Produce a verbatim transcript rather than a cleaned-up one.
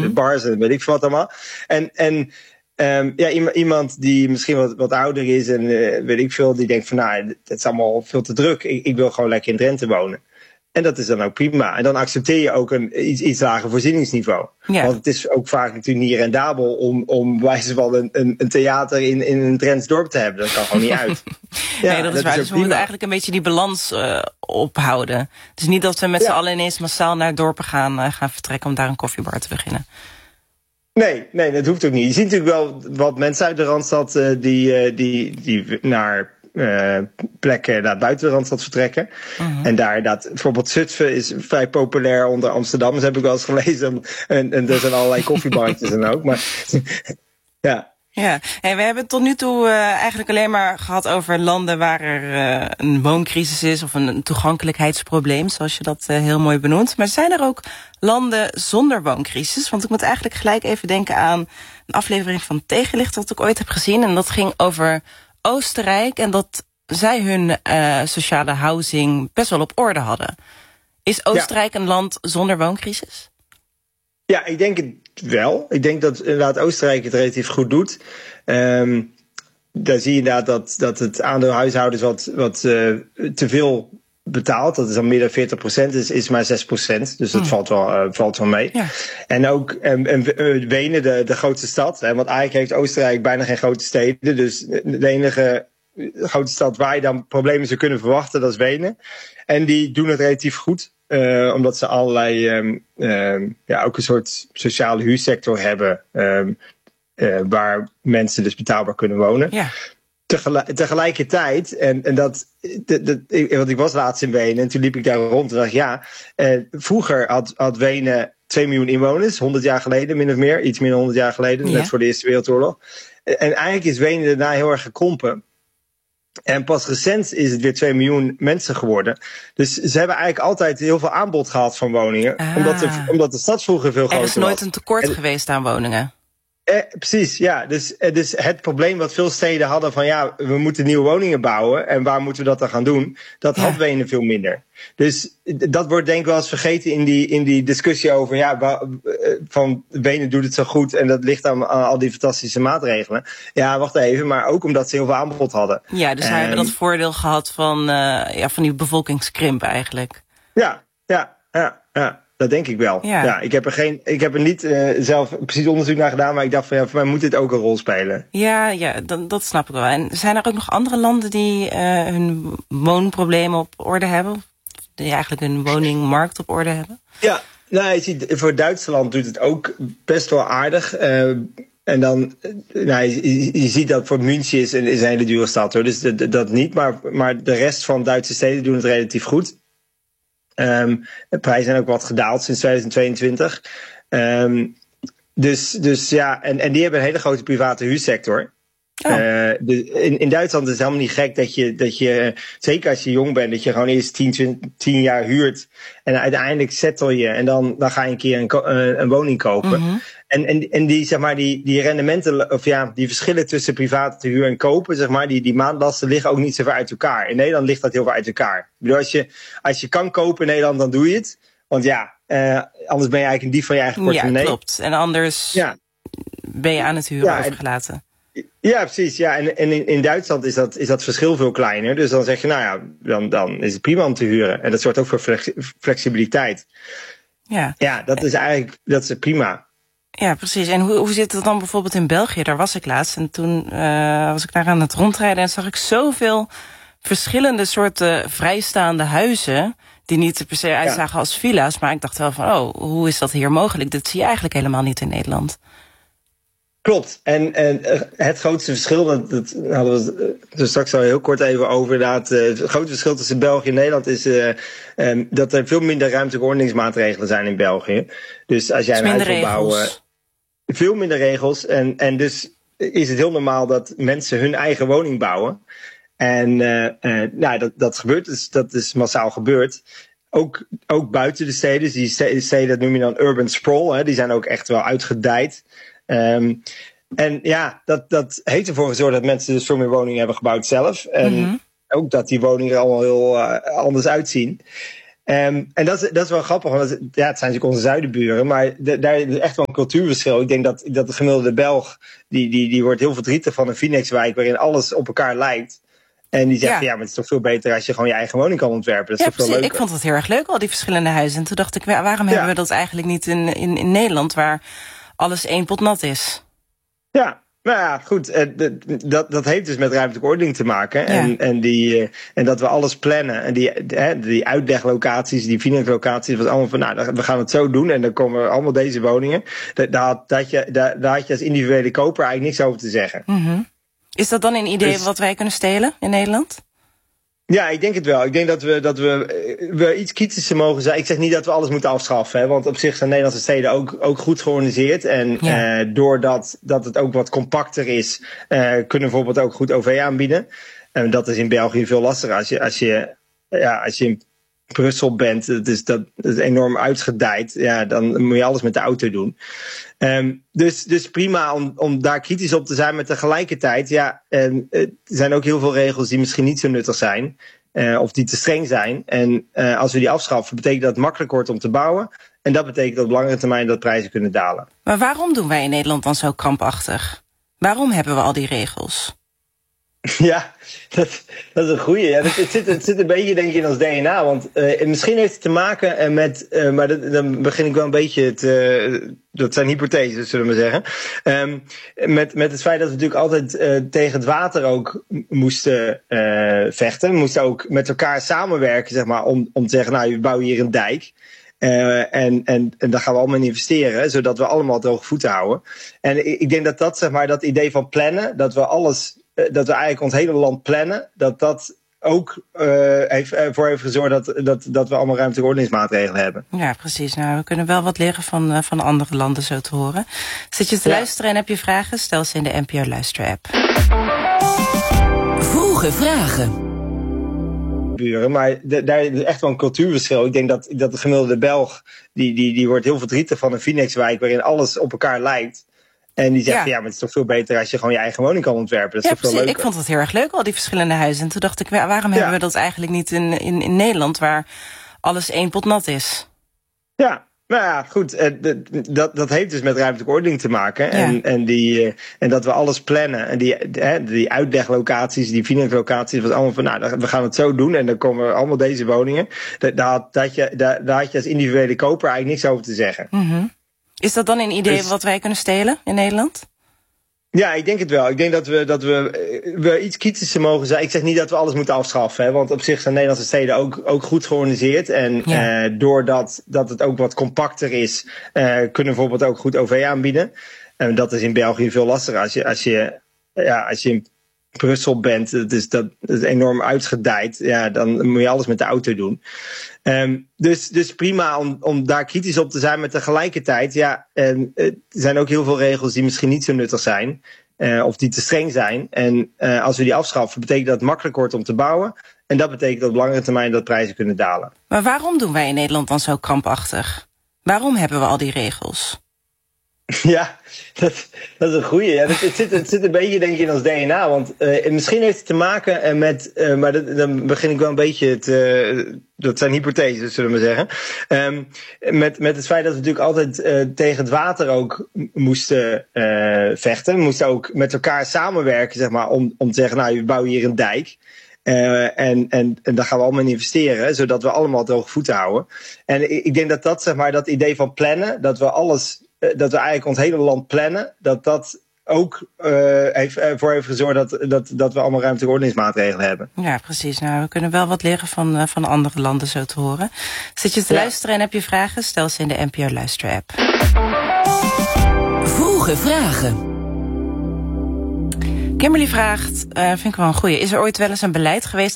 de bars en weet ik veel wat allemaal. En, en um, ja, iemand die misschien wat, wat ouder is en uh, weet ik veel, die denkt van nou, het is allemaal veel te druk. Ik, ik wil gewoon lekker in Drenthe wonen. En dat is dan ook prima. En dan accepteer je ook een iets, iets lager voorzieningsniveau. Ja. Want het is ook vaak natuurlijk niet rendabel om, om wijze van een, een, een theater in, in een Drents dorp te hebben. Dat kan gewoon niet uit. Ja, nee, dat, dat is waar. Dus we moeten eigenlijk een beetje die balans uh, ophouden. Het is niet dat we met ja. z'n allen ineens massaal naar dorpen gaan, uh, gaan vertrekken om daar een koffiebar te beginnen. Nee, nee, dat hoeft ook niet. Je ziet natuurlijk wel wat mensen uit de Randstad uh, die, uh, die, die naar Uh, plekken naar buiten de Randstad vertrekken. Uh-huh. En daar dat bijvoorbeeld Zutphen is vrij populair onder Amsterdammers, heb ik wel eens gelezen. En, en er zijn allerlei koffiebarretjes en ook. Maar ja. Ja, hey, we hebben het tot nu toe uh, eigenlijk alleen maar gehad over landen waar er uh, een wooncrisis is of een, een toegankelijkheidsprobleem, zoals je dat uh, heel mooi benoemt. Maar zijn er ook landen zonder wooncrisis? Want ik moet eigenlijk gelijk even denken aan een aflevering van Tegenlicht dat ik ooit heb gezien. En dat ging over Oostenrijk en dat zij hun uh, sociale housing best wel op orde hadden. Is Oostenrijk ja. een land zonder wooncrisis? Ja, ik denk het wel. Ik denk dat inderdaad Oostenrijk het relatief goed doet. Um, daar zie je inderdaad dat, dat het aandeel huishoudens wat, wat uh, te veel betaalt. Dat is dan meer dan veertig procent, is, is maar zes procent. Dus dat mm. valt, wel, uh, valt wel mee. Ja. En ook um, um, Wenen, de, de grootste stad. Hè, want eigenlijk heeft Oostenrijk bijna geen grote steden. Dus de enige grote stad waar je dan problemen zou kunnen verwachten, dat is Wenen. En die doen het relatief goed. Uh, omdat ze allerlei, um, um, ja, ook een soort sociale huursector hebben. Um, uh, waar mensen dus betaalbaar kunnen wonen. Ja. Tegelijk, tegelijkertijd, en, en dat, dat, dat, want ik was laatst in Wenen en toen liep ik daar rond en dacht ja, uh, vroeger had, had Wenen twee miljoen inwoners, honderd jaar geleden min of meer, iets meer dan honderd jaar geleden, ja. net voor de Eerste Wereldoorlog. En eigenlijk is Wenen daarna heel erg gekrompen. En pas recent is het weer twee miljoen mensen geworden. Dus ze hebben eigenlijk altijd heel veel aanbod gehad van woningen. Ah. Omdat, de, omdat de stad vroeger veel groter was. Er is nooit een tekort en, geweest aan woningen. Eh, precies, ja. Dus, eh, dus het probleem wat veel steden hadden van ja, we moeten nieuwe woningen bouwen. En waar moeten we dat dan gaan doen? Dat ja. had Wenen veel minder. Dus dat wordt denk ik wel eens vergeten in die, in die discussie over ja, van Wenen doet het zo goed en dat ligt aan, aan al die fantastische maatregelen. Ja, wacht even, maar ook omdat ze heel veel aanbod hadden. Ja, dus zij um, hebben dat voordeel gehad van, uh, ja, van die bevolkingskrimp eigenlijk. Ja, ja, ja, ja. Dat denk ik wel. Ja. ja ik heb er geen, ik heb er niet uh, zelf precies onderzoek naar gedaan, maar ik dacht van ja, voor mij moet dit ook een rol spelen. Ja, ja, dat, dat snap ik wel. En zijn er ook nog andere landen die uh, hun woonproblemen op orde hebben? Die eigenlijk hun woningmarkt op orde hebben? Ja, nou, je ziet, voor Duitsland doet het ook best wel aardig. Uh, en dan, nou, je, je ziet dat voor München is, is een hele dure stad hoor. Dus dat, dat niet, maar, maar de rest van Duitse steden doen het relatief goed. Um, de prijzen zijn ook wat gedaald sinds tweeduizend tweeëntwintig. Um, dus, dus ja, en, en die hebben een hele grote private huursector. Oh. Uh, de, in, in Duitsland is het helemaal niet gek dat je, dat je, zeker als je jong bent, dat je gewoon eerst tien, twintig, tien jaar huurt. En uiteindelijk settle je en dan, dan ga je een keer een, een, een woning kopen. Mm-hmm. En, en, en die, zeg maar, die, die rendementen, of ja, die verschillen tussen private huur en kopen, zeg maar, die, die maandlasten liggen ook niet zo ver uit elkaar. In Nederland ligt dat heel veel uit elkaar. Ik bedoel, als je, als je kan kopen in Nederland, dan doe je het. Want ja, uh, anders ben je eigenlijk een dief van je eigen portemonnee. Ja, klopt. En anders ja. ben je aan het huren ja, overgelaten. Ja, precies. Ja. En, en in, in Duitsland is dat, is dat verschil veel kleiner. Dus dan zeg je, nou ja, dan, dan is het prima om te huren. En dat zorgt ook voor flex, flexibiliteit. Ja, ja dat is eigenlijk dat is prima. Ja, precies. En hoe, hoe zit het dan bijvoorbeeld in België? Daar was ik laatst en toen uh, was ik daar aan het rondrijden en zag ik zoveel verschillende soorten vrijstaande huizen die niet per se uitzagen ja. als villa's. Maar ik dacht wel van, oh, hoe is dat hier mogelijk? Dat zie je eigenlijk helemaal niet in Nederland. Klopt. En, en het grootste verschil, dat, dat hadden we er straks al heel kort even over. Inderdaad, het grote verschil tussen België en Nederland is uh, um, dat er veel minder ruimtelijke ordeningsmaatregelen zijn in België. Dus als jij een huis wil bouwen, veel minder regels. En, en dus is het heel normaal dat mensen hun eigen woning bouwen. En uh, uh, nou, dat, dat gebeurt, dus dat is massaal gebeurd. Ook, ook buiten de steden, die steden, dat noem je dan urban sprawl, hè, die zijn ook echt wel uitgedijd. Um, en ja, dat, dat heeft ervoor gezorgd dat mensen dus veel meer woningen hebben gebouwd zelf. En mm-hmm. ook dat die woningen er allemaal heel uh, anders uitzien. Um, en dat is, dat is wel grappig, want ja, het zijn natuurlijk onze zuidenburen, maar de, daar is echt wel een cultuurverschil. Ik denk dat, dat de gemiddelde Belg, die, die, die wordt heel verdrietig van een Phoenixwijk waarin alles op elkaar lijkt. En die zegt, ja. ja, maar het is toch veel beter als je gewoon je eigen woning kan ontwerpen. Dat is ja, toch veel leuker. Ik vond het heel erg leuk, al die verschillende huizen. En toen dacht ik, waarom ja. hebben we dat eigenlijk niet in, in, in Nederland, waar alles één pot nat is? Ja. Nou ja, goed, dat, dat heeft dus met ruimtelijke ordening te maken. En, ja. en, die, en dat we alles plannen. En die, die uitleglocaties, die financiële was allemaal van, nou, we gaan het zo doen. En dan komen allemaal deze woningen. Daar, daar, had, je, daar, daar had je als individuele koper eigenlijk niks over te zeggen. Mm-hmm. Is dat dan een idee dus, wat wij kunnen stelen in Nederland? Ja, ik denk het wel. Ik denk dat we, dat we, we iets kritischer mogen zijn. Ik zeg niet dat we alles moeten afschaffen. Hè, want op zich zijn Nederlandse steden ook, ook goed georganiseerd. En ja. uh, doordat dat het ook wat compacter is, uh, kunnen we bijvoorbeeld ook goed O V aanbieden. En dat is in België veel lastiger. Als je, als je, ja, als je in Brussel bent, dat is, dat is enorm uitgedijd. Ja, dan moet je alles met de auto doen. Um, dus, dus prima om, om daar kritisch op te zijn. Maar tegelijkertijd, ja, um, er zijn ook heel veel regels die misschien niet zo nuttig zijn. Uh, of die te streng zijn. En uh, als we die afschaffen, betekent dat het makkelijker wordt om te bouwen. En dat betekent op langere termijn dat prijzen kunnen dalen. Maar waarom doen wij in Nederland dan zo krampachtig? Waarom hebben we al die regels? Ja, dat, dat is een goeie. Ja, het, het, zit, het zit een beetje denk ik in ons D N A. Want uh, misschien heeft het te maken met, uh, maar dat, dan begin ik wel een beetje te, uh, dat zijn hypotheses zullen we maar zeggen. Um, met, met het feit dat we natuurlijk altijd uh, tegen het water ook moesten uh, vechten. We moesten ook met elkaar samenwerken, zeg maar, om, om te zeggen, nou, we bouwen hier een dijk. Uh, en, en, en daar gaan we allemaal in investeren, zodat we allemaal droge voeten houden. En ik denk dat dat, zeg maar, dat idee van plannen, dat we alles, dat we eigenlijk ons hele land plannen, dat dat ook uh, heeft, ervoor heeft gezorgd dat, dat, dat we allemaal ruimtelijke ordeningsmaatregelen hebben. Ja, precies. Nou, we kunnen wel wat leren van, uh, van andere landen, zo te horen. Zit je te ja. luisteren en heb je vragen? Stel ze in de N P O Luister-app. Vroege vragen. Buren, maar de, daar is echt wel een cultuurverschil. Ik denk dat, dat de gemiddelde Belg, die, die, die wordt heel verdrietig van een Phoenixwijk waarin alles op elkaar lijkt. En die zegt, ja. ja, maar het is toch veel beter als je gewoon je eigen woning kan ontwerpen. Dat is ja, toch veel leuker. Ik vond het heel erg leuk, al die verschillende huizen. En toen dacht ik, waarom ja. hebben we dat eigenlijk niet in, in, in Nederland, waar alles één pot nat is? Ja. Nou ja, goed, dat, dat heeft dus met ruimtelijke ordening te maken. En, ja. en, die, en dat we alles plannen. En die, die uitleglocaties, die financiële was allemaal van, nou, we gaan het zo doen. En dan komen allemaal deze woningen. Daar, daar, had, je, daar, daar had je als individuele koper eigenlijk niks over te zeggen. Mm-hmm. Is dat dan een idee dus, wat wij kunnen stelen in Nederland? Ja, ik denk het wel. Ik denk dat we, dat we, we iets kritischer mogen zijn. Ik zeg niet dat we alles moeten afschaffen. Hè, want op zich zijn Nederlandse steden ook, ook goed georganiseerd. En ja. uh, doordat dat het ook wat compacter is, uh, kunnen we bijvoorbeeld ook goed O V aanbieden. En dat is in België veel lastiger. Als je, als je, ja, als je in Brussel bent, dat is, dat is enorm uitgedijd. Ja, dan moet je alles met de auto doen. Um, dus, dus prima om, om daar kritisch op te zijn. Maar tegelijkertijd, ja, um, er zijn ook heel veel regels die misschien niet zo nuttig zijn. Uh, of die te streng zijn. En uh, als we die afschaffen, betekent dat het makkelijker wordt om te bouwen. En dat betekent op langere termijn dat prijzen kunnen dalen. Maar waarom doen wij in Nederland dan zo krampachtig? Waarom hebben we al die regels? Ja, dat, dat is een goeie. Ja, het, het, zit, het zit een beetje denk ik in ons D N A. Want uh, misschien heeft het te maken met, uh, maar dat, dan begin ik wel een beetje te, uh, dat zijn hypotheses zullen we maar zeggen. Um, met, met het feit dat we natuurlijk altijd uh, tegen het water ook moesten uh, vechten. We moesten ook met elkaar samenwerken, zeg maar, om, om te zeggen, nou, we bouwen hier een dijk. Uh, en, en, en daar gaan we allemaal in investeren, zodat we allemaal droge voeten houden. En ik, ik denk dat dat, zeg maar, dat idee van plannen, dat we alles, dat we eigenlijk ons hele land plannen, dat dat ook uh, heeft, ervoor heeft gezorgd dat, dat, dat we allemaal ruimtelijke ordeningsmaatregelen hebben. Ja, precies. Nou, we kunnen wel wat leren van, uh, van andere landen, zo te horen. Zit je te ja. luisteren en heb je vragen? Stel ze in de N P O Luister-app. Vroege vragen. Kimberly vraagt, uh, vind ik wel een goeie. Is er ooit wel eens een beleid geweest